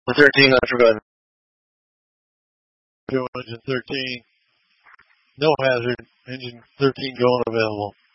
13, Electric, go ahead. Fuel engine 13. No hazard. Engine 13 going available.